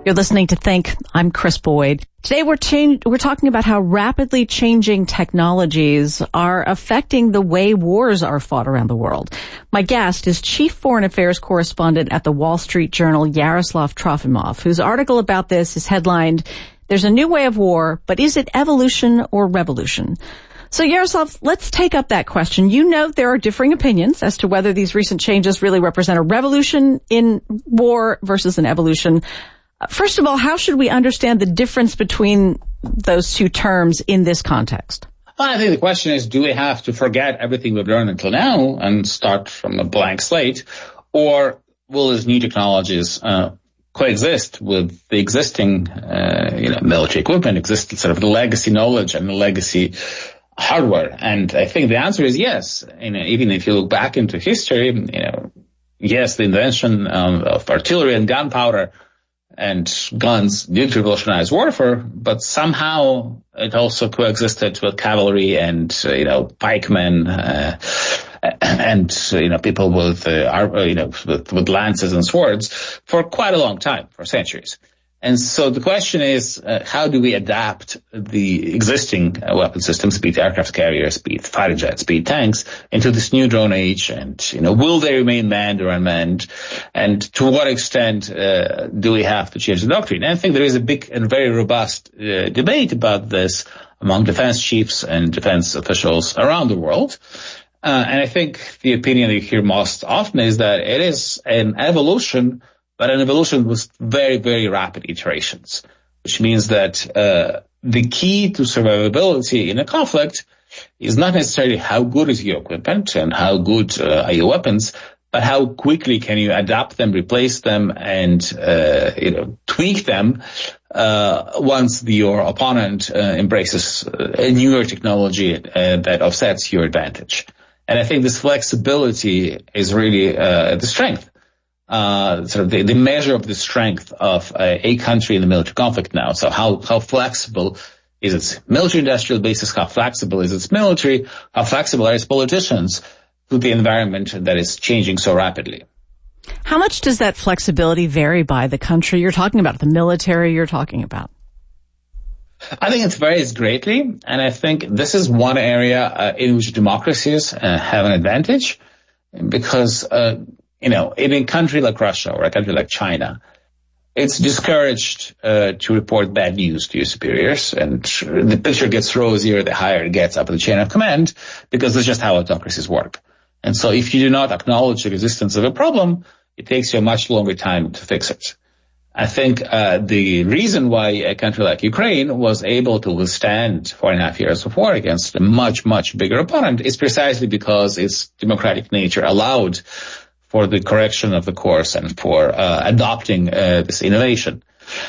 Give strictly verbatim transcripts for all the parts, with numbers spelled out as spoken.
You're listening to Think. I'm Chris Boyd. Today we're change, we're talking about how rapidly changing technologies are affecting the way wars are fought around the world. My guest is Chief Foreign Affairs Correspondent at the Wall Street Journal, Yaroslav Trofimov, whose article about this is headlined, "There's a new way of war, but is it evolution or revolution?" So Yaroslav, let's take up that question. You note there are differing opinions as to whether these recent changes really represent a revolution in war versus an evolution. First of all, how should we understand the difference between those two terms in this context? Well, I think the question is, do we have to forget everything we've learned until now and start from a blank slate? Or will these new technologies uh, coexist with the existing uh, you know, military equipment, exist sort of the legacy knowledge and the legacy hardware? And I think the answer is yes. You know, even if you look back into history, you know, yes, the invention um, of artillery and gunpowder and guns did revolutionize warfare, but somehow it also coexisted with cavalry and, uh, you know, pikemen, uh, and, you know, people with, uh, you know, with, with lances and swords for quite a long time, for centuries. And so the question is, uh, how do we adapt the existing uh, weapon systems, be it aircraft carriers, be it fighter jets, be it tanks, into this new drone age? And, you know, will they remain manned or unmanned? And to what extent uh, do we have to change the doctrine? And I think there is a big and very robust uh, debate about this among defense chiefs and defense officials around the world. Uh, and I think the opinion you hear most often is that it is an evolution, but an evolution with very, very rapid iterations, which means that uh, the key to survivability in a conflict is not necessarily how good is your equipment and how good uh, are your weapons, but how quickly can you adapt them, replace them, and uh, you know, tweak them uh, once the, your opponent uh, embraces a newer technology uh, that offsets your advantage. And I think this flexibility is really uh, the strength. Uh, sort of the, the measure of the strength of a, a country in the military conflict now. So how, how flexible is its military industrial basis? How flexible is its military? How flexible are its politicians to the environment that is changing so rapidly? How much does that flexibility vary by the country you're talking about, the military you're talking about? I think it varies greatly. And I think this is one area uh, in which democracies uh, have an advantage because, uh, You know, in a country like Russia or a country like China, it's discouraged uh, to report bad news to your superiors, and the picture gets rosier the higher it gets up the chain of command, because that's just how autocracies work. And so if you do not acknowledge the existence of a problem, it takes you a much longer time to fix it. I think uh, the reason why a country like Ukraine was able to withstand four and a half years of war against a much, much bigger opponent is precisely because its democratic nature allowed for the correction of the course and for uh, adopting uh, this innovation.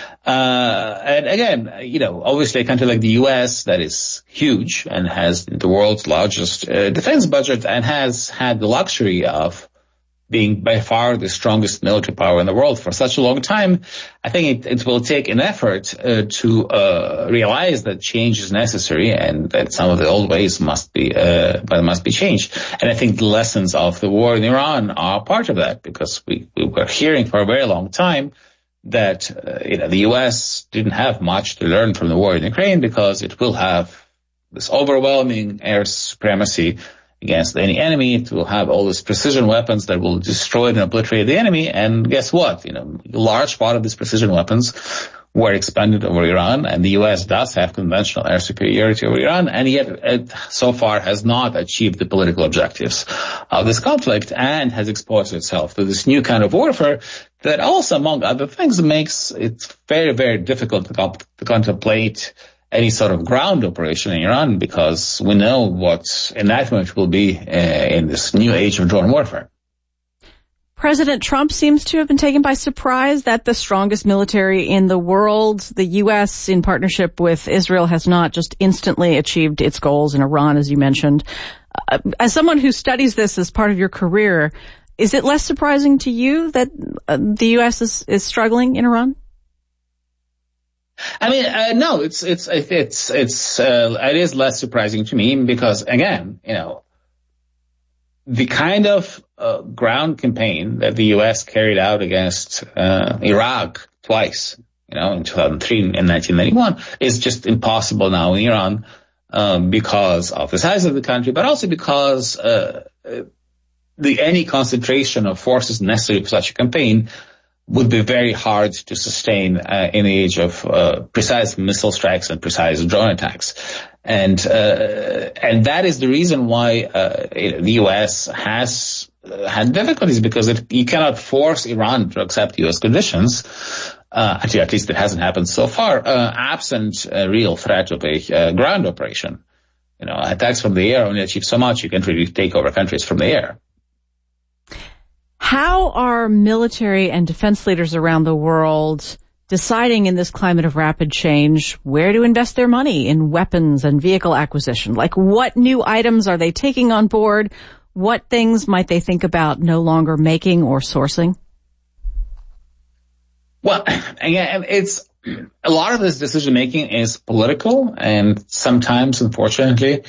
Uh, and again, you know, obviously a country like the U S that is huge and has the world's largest uh, defense budget and has had the luxury of being by far the strongest military power in the world for such a long time, I think it, it will take an effort uh, to uh, realize that change is necessary and that some of the old ways must be uh, must be changed. And I think the lessons of the war in Iran are part of that, because we, we were hearing for a very long time that uh, you know, the U S didn't have much to learn from the war in Ukraine because it will have this overwhelming air supremacy against any enemy, to have all these precision weapons that will destroy and obliterate the enemy. And guess what? You know, a large part of these precision weapons were expended over Iran, and the U S does have conventional air superiority over Iran, and yet it so far has not achieved the political objectives of this conflict and has exposed itself to this new kind of warfare that also, among other things, makes it very, very difficult to, comp- to contemplate any sort of ground operation in Iran, because we know what enactment will be uh, in this new age of drone warfare. President Trump seems to have been taken by surprise that the strongest military in the world, the U S in partnership with Israel, has not just instantly achieved its goals in Iran, as you mentioned. Uh, as someone who studies this as part of your career, is it less surprising to you that uh, the U S is, is struggling in Iran? I mean, uh, no, it's, it's, it's, it's, uh, it is less surprising to me because, again, you know, the kind of uh, ground campaign that the U S carried out against uh, Iraq twice you know, in two thousand three and nineteen ninety-one, is just impossible now in Iran, um, because of the size of the country, but also because, uh, the, any concentration of forces necessary for such a campaign would be very hard to sustain, uh, in the age of, uh, precise missile strikes and precise drone attacks. And, uh, and that is the reason why, uh, the U S has uh, had difficulties, because it, you cannot force Iran to accept U S conditions. Uh, actually, at least it hasn't happened so far, uh, absent a real threat of a uh, ground operation. You know, attacks from the air only achieve so much. You can't really take over countries from the air. How are military and defense leaders around the world deciding in this climate of rapid change where to invest their money in weapons and vehicle acquisition? Like, what new items are they taking on board? What things might they think about no longer making or sourcing? Well, again, it's a lot of this decision making is political, and sometimes, unfortunately,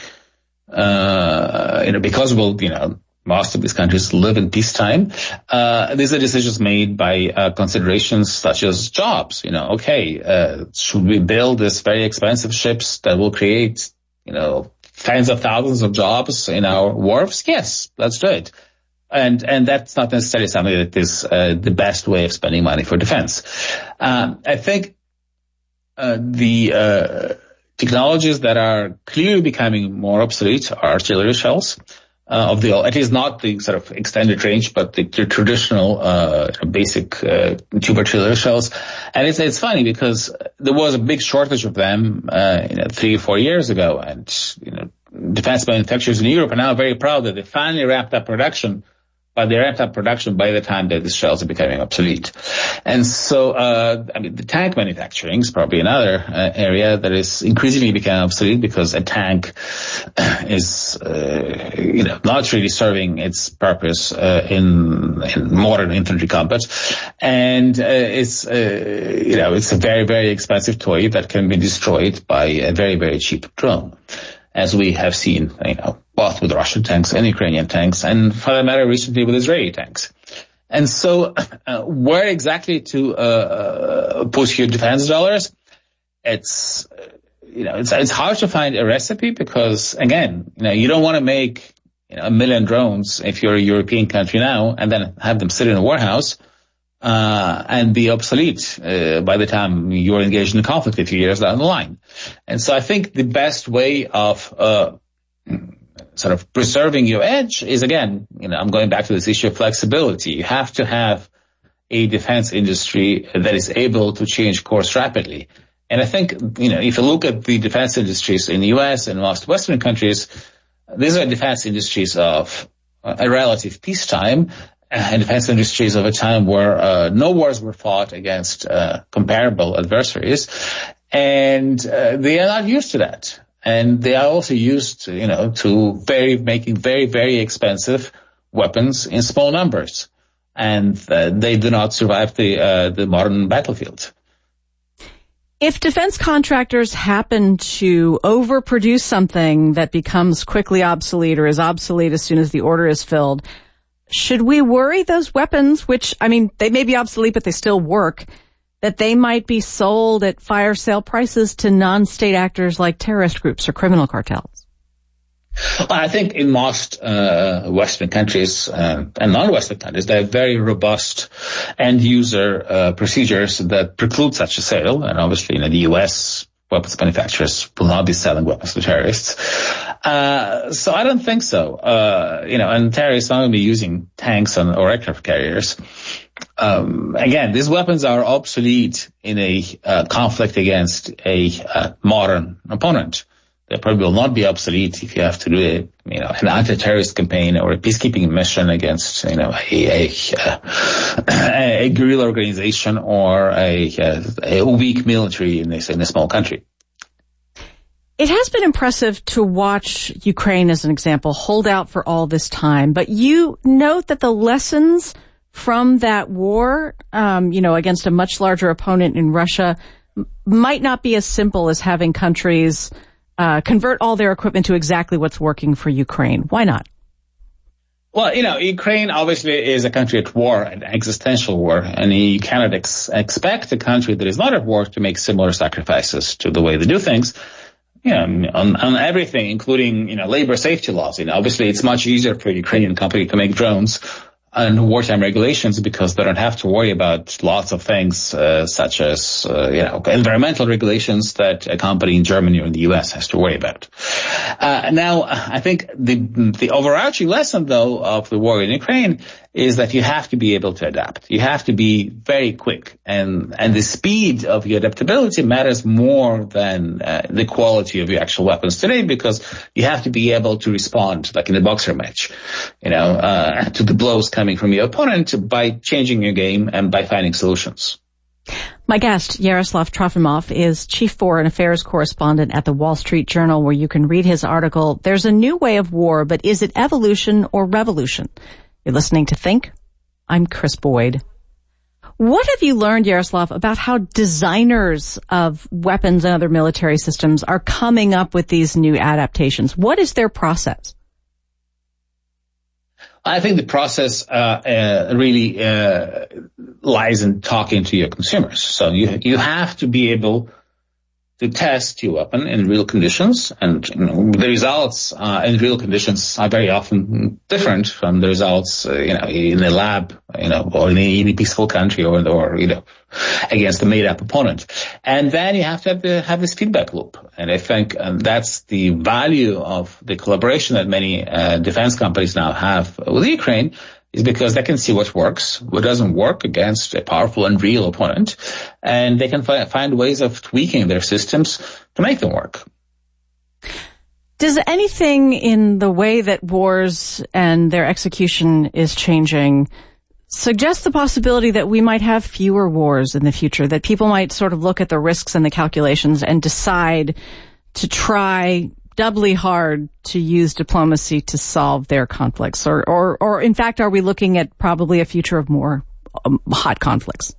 uh, you know, because we'll, you know, most of these countries live in peacetime, uh, these are decisions made by uh, considerations such as jobs. You know, okay, uh, should we build these very expensive ships that will create, you know, tens of thousands of jobs in our wharves? Yes, let's do it. And, and that's not necessarily something that is, uh, the best way of spending money for defense. Um, I think, uh, the, uh, technologies that are clearly becoming more obsolete are artillery shells, uh, of the, at least not the sort of extended range, but the, the traditional, uh, basic, uh, tube artillery shells. And it's, it's funny because there was a big shortage of them, uh, you know, three or four years ago. And, you know, defense manufacturers in Europe are now very proud that they finally wrapped up production. But they ramped up production by the time that the shells are becoming obsolete. And so, uh, I mean, the tank manufacturing is probably another uh, area that is increasingly becoming obsolete, because a tank is, uh, you know, not really serving its purpose, uh, in, in modern infantry combat. And, uh, it's, uh, you know, it's a very, very expensive toy that can be destroyed by a very, very cheap drone, as we have seen, you know, both with Russian tanks and Ukrainian tanks, and for that matter, recently with Israeli tanks. And so, uh, where exactly to uh, put your defense dollars? It's, you know, it's it's hard to find a recipe, because again, you know, you don't want to make, you know, a million drones if you're a European country now, and then have them sit in a warehouse uh and be obsolete uh, by the time you're engaged in a conflict a few years down the line. And so I think the best way of uh sort of preserving your edge is, again, you know, I'm going back to this issue of flexibility. You have to have a defense industry that is able to change course rapidly. And I think, you know, if you look at the defense industries in the U S and most Western countries, these are defense industries of a relative peacetime, and defense industries of a time where uh, no wars were fought against uh, comparable adversaries, and uh, they are not used to that. And they are also used, to, you know, to very making very, very expensive weapons in small numbers, and uh, they do not survive the uh, the modern battlefield. If defense contractors happen to overproduce something that becomes quickly obsolete or is obsolete as soon as the order is filled, should we worry those weapons, which, I mean, they may be obsolete, but they still work, that they might be sold at fire sale prices to non-state actors like terrorist groups or criminal cartels? Well, I think in most uh, Western countries uh, and non-Western countries, they have very robust end-user uh, procedures that preclude such a sale. And obviously, you know, the U S weapons manufacturers will not be selling weapons to terrorists. Uh, so I don't think so. Uh, you know, and terrorists not going to be using tanks and, or aircraft carriers. Um, again, these weapons are obsolete in a uh, conflict against a uh, modern opponent. They probably will not be obsolete if you have to do a, you know, an anti-terrorist campaign or a peacekeeping mission against, you know, a, a, uh, a guerrilla organization or a, a weak military in a, in a small country. It has been impressive to watch Ukraine, as an example, hold out for all this time. But you note that the lessons from that war, um, you know, against a much larger opponent in Russia, m- might not be as simple as having countries uh, convert all their equipment to exactly what's working for Ukraine. Why not? Well, you know, Ukraine obviously is a country at war, an existential war, and you cannot ex- expect a country that is not at war to make similar sacrifices to the way they do things. You know, on, on everything, including, you know, labor safety laws. You know, obviously it's much easier for a Ukrainian company to make drones and wartime regulations because they don't have to worry about lots of things, uh, such as, uh, you know, environmental regulations that a company in Germany or in the U S has to worry about. Uh, now, I think the, the overarching lesson, though, of the war in Ukraine is that you have to be able to adapt. You have to be very quick, and, and the speed of your adaptability matters more than uh, the quality of your actual weapons today, because you have to be able to respond, like in a boxer match, you know, uh, to the blows coming from your opponent by changing your game and by finding solutions. My guest, Yaroslav Trofimov, is Chief Foreign Affairs Correspondent at the Wall Street Journal, where you can read his article, There's a New Way of War, but Is It Evolution or Revolution? You're listening to Think. I'm Chris Boyd. What have you learned, Yaroslav, about how designers of weapons and other military systems are coming up with these new adaptations? What is their process? I think the process uh, uh really uh lies in talking to your consumers. So you you have to be able to test your weapon in real conditions, and you know, the results uh, in real conditions are very often different from the results uh, you know in a lab, you know, or in a, in a peaceful country, or or you know against a made-up opponent. And then you have to have, the, have this feedback loop. And I think um, that's the value of the collaboration that many uh, defense companies now have with Ukraine, is because they can see what works, what doesn't work against a powerful and real opponent, and they can fi- find ways of tweaking their systems to make them work. Does anything in the way that wars and their execution is changing suggest the possibility that we might have fewer wars in the future, that people might sort of look at the risks and the calculations and decide to try doubly hard to use diplomacy to solve their conflicts? Or, or, or in fact, are we looking at probably a future of more um, hot conflicts?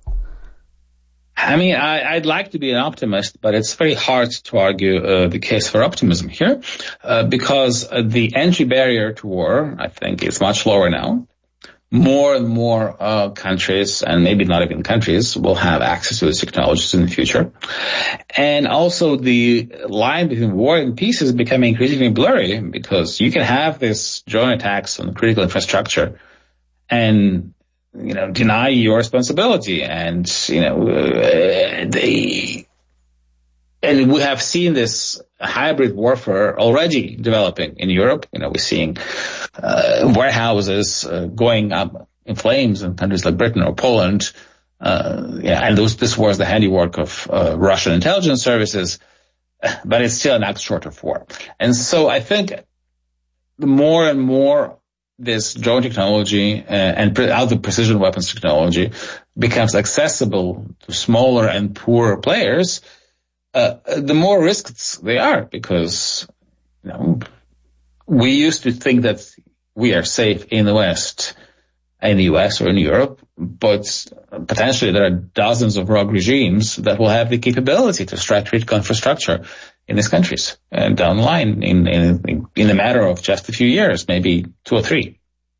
I mean, I, I'd like to be an optimist, but it's very hard to argue uh, the case for optimism here, uh, because uh, the entry barrier to war, I think, is much lower now. More and more uh, countries, and maybe not even countries, will have access to these technologies in the future. And also the line between war and peace is becoming increasingly blurry, because you can have this drone attacks on critical infrastructure and, you know, deny your responsibility. And, you know, uh, they, and we have seen this hybrid warfare already developing in Europe. You know, we're seeing uh, warehouses uh, going up in flames in countries like Britain or Poland. Uh, yeah, and those, this was the handiwork of uh, Russian intelligence services, but it's still an act short of war. And so I think the more and more this drone technology uh, and pre- other precision weapons technology becomes accessible to smaller and poorer players, Uh, the more risks they are, because, you know, we used to think that we are safe in the West, in the U S or in Europe, but potentially there are dozens of rogue regimes that will have the capability to strike critical infrastructure in these countries and down the line in, in, in a matter of just a few years, maybe two or three.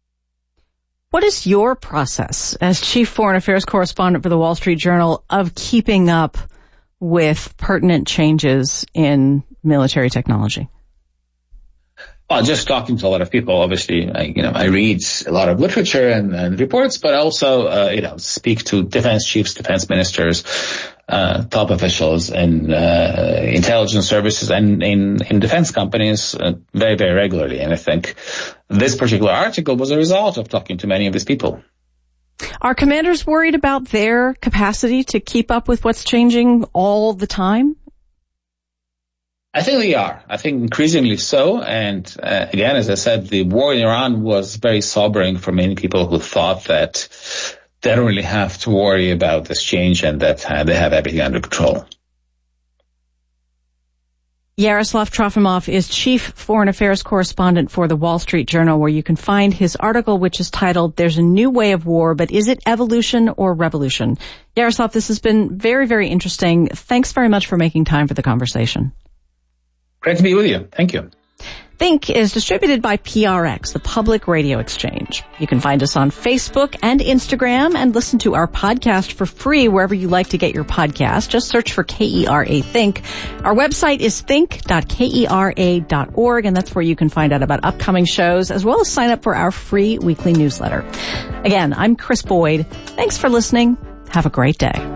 What is your process as Chief Foreign Affairs Correspondent for the Wall Street Journal of keeping up with pertinent changes in military technology? Well, just talking to a lot of people. Obviously, I, you know, I read a lot of literature and, and reports, but also, uh, you know, speak to defense chiefs, defense ministers, uh, top officials in uh, intelligence services and in, in defense companies uh, very, very regularly. And I think this particular article was a result of talking to many of these people. Are commanders worried about their capacity to keep up with what's changing all the time? I think they are. I think increasingly so. And uh, again, as I said, the war in Iran was very sobering for many people who thought that they don't really have to worry about this change and that uh, they have everything under control. Yaroslav Trofimov is Chief Foreign Affairs Correspondent for the Wall Street Journal, where you can find his article, which is titled, There's a New Way of War, but Is It Evolution or Revolution? Yaroslav, this has been very, very interesting. Thanks very much for making time for the conversation. Great to be with you. Thank you. Think is distributed by P R X, the Public Radio Exchange. You can find us on Facebook and Instagram and listen to our podcast for free wherever you like to get your podcast. Just search for K E R A Think. Our website is think dot kera dot org, and that's where you can find out about upcoming shows as well as sign up for our free weekly newsletter. Again, I'm Chris Boyd. Thanks for listening. Have a great day.